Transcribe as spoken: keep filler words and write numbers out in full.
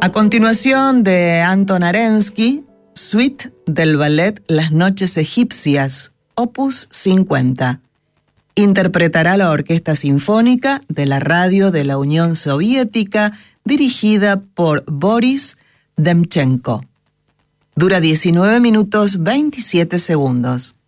A continuación de Anton Arensky, Suite del ballet Las Noches Egipcias, opus cincuenta. Interpretará la Orquesta Sinfónica de la Radio de la Unión Soviética, dirigida por Boris Demchenko. Dura diecinueve minutos veintisiete segundos.